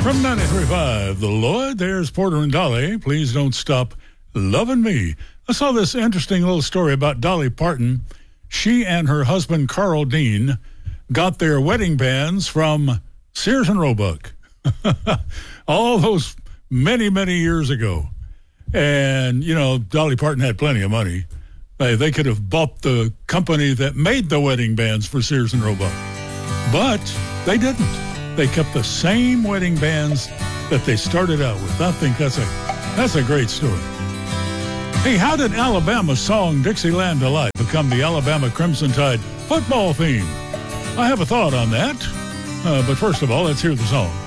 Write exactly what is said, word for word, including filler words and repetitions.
From ninety-three point five, The Lloyd, there's Porter and Dolly. Please don't stop loving me. I saw this interesting little story about Dolly Parton. She and her husband, Carl Dean, got their wedding bands from Sears and Roebuck. All those many, many years ago. And, you know, Dolly Parton had plenty of money. They, they could have bought the company that made the wedding bands for Sears and Roebuck. But they didn't. They kept the same wedding bands that they started out with. I think that's a that's a great story. Hey, how did Alabama's song Dixieland Delight become the Alabama Crimson Tide football theme? I have a thought on that. Uh, but first of all, let's hear the song.